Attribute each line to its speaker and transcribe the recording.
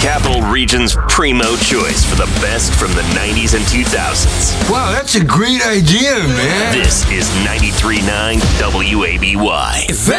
Speaker 1: Capital Region's primo choice for the best from the 90s and 2000s.
Speaker 2: Wow, that's a great idea, man.
Speaker 1: This is 93.9 WABY.